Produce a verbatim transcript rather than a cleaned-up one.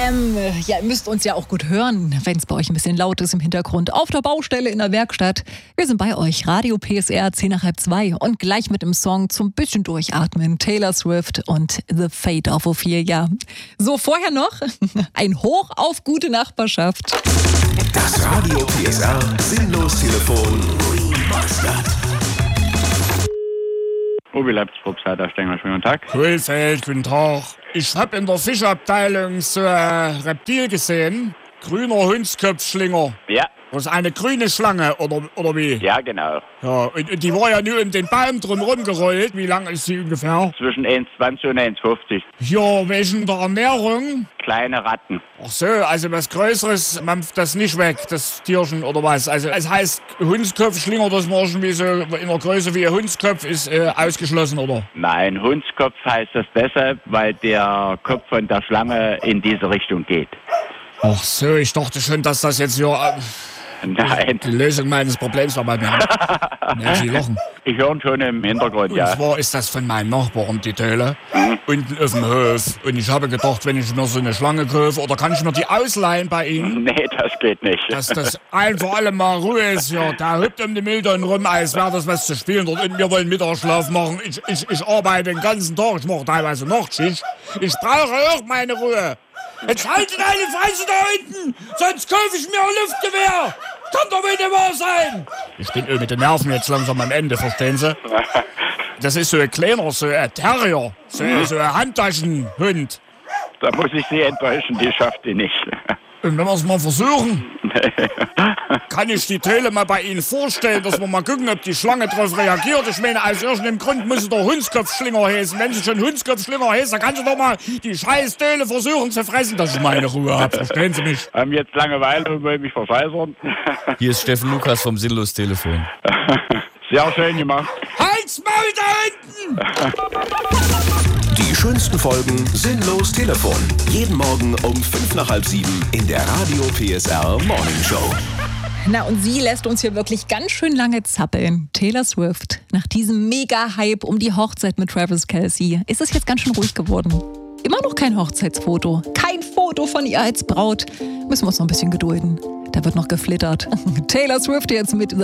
Ähm, ja, ihr müsst uns ja auch gut hören, wenn es bei euch ein bisschen laut ist im Hintergrund. Auf der Baustelle, in der Werkstatt. Wir sind bei euch. Radio P S R, zehn nach halb zwei. Und gleich mit dem Song zum bisschen durchatmen. Taylor Swift und The Fate of Ophelia. So, vorher noch ein Hoch auf gute Nachbarschaft. Das Radio P S R Sinnlos-Telefon remastered. Obi Leipzig-Probstheiter, Stengel, schönen guten Tag. Kohlfeld, guten Tag. Ich hab in der Fischabteilung so ein Reptil gesehen. Grüner Hundskopfschlinger. Ja. Das ist eine grüne Schlange, oder, oder wie? Ja, genau. Ja, und, und die war ja nur um den Baum drum rumgerollt. Wie lang ist sie ungefähr? Zwischen eins Komma zwanzig und eins Komma fünfzig. Ja, wegen der Ernährung? Kleine Ratten. Ach so, also was Größeres mampft das nicht weg, das Tierchen, oder was? Also es heißt, Hundskopfschlinger, das war schon wie so in der Größe wie ein Hundskopf, ist äh, ausgeschlossen, oder? Nein, Hundskopf heißt das deshalb, weil der Kopf von der Schlange in diese Richtung geht. Ach so, ich dachte schon, dass das jetzt hier äh, Nein. die Lösung meines Problems war bei mir. Ja, Sie lachen. Ich höre schon im Hintergrund, Und ja. zwar ist das von meinem Nachbarn, die Töle, mhm. unten auf dem Hof. Und ich habe gedacht, wenn ich mir so eine Schlange kaufe, oder kann ich mir die ausleihen bei Ihnen? Nee, das geht nicht. Dass das ein für alle Mal Ruhe ist, ja. Da hüpft um die Milton rum, als wäre das was zu spielen. Dort und wir wollen Mittagsschlaf machen. Ich, ich, ich arbeite den ganzen Tag, ich mache teilweise Nachtschicht. Ich brauche auch meine Ruhe. Jetzt haltet eine Fresse da hinten, sonst kaufe ich mir ein Luftgewehr. Kann doch nicht wahr sein. Ich bin mit den Nerven jetzt langsam am Ende, verstehen Sie? Das ist so ein kleiner, so ein Terrier, so, so ein Handtaschenhund. Da muss ich Sie enttäuschen, die schafft die nicht. Und wenn wir es mal versuchen, kann ich die Töle mal bei Ihnen vorstellen, dass wir mal gucken, ob die Schlange darauf reagiert. Ich meine, aus irgendeinem Grund muss sie doch Hundskopfschlinger heißen. Wenn sie schon Hundskopfschlinger heißt, dann kann sie doch mal die scheiß Töle versuchen zu fressen, dass ich meine Ruhe habe. Verstehen Sie mich? Haben jetzt Langeweile und wollen mich verscheißern. Hier ist Steffen Lukas vom Sinnlos-Telefon. Sehr schön gemacht. Halt's Maul da hinten! Die schönsten Folgen Sinnlos Telefon. Jeden Morgen um fünf nach halb sieben in der Radio P S R Morning Show. Na, und sie lässt uns hier wirklich ganz schön lange zappeln. Taylor Swift. Nach diesem Mega-Hype um die Hochzeit mit Travis Kelce ist es jetzt ganz schön ruhig geworden. Immer noch kein Hochzeitsfoto. Kein Foto von ihr als Braut. Müssen wir uns noch ein bisschen gedulden. Da wird noch geflittert. Taylor Swift jetzt mit